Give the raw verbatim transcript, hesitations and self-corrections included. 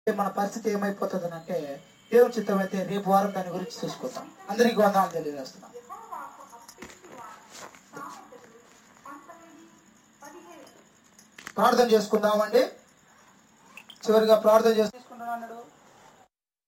మన పరిస్థితి ఏమైపోతుంది అంటే దేవుని చిత్తం అయితే రేపు వారం దాని గురించి చూసుకుందాం. అందరికీ వందనాలు తెలియజేస్తున్నాం. ప్రార్థన చేసుకుందామండి. చివరిగా ప్రార్థన చేస్తున్నాం.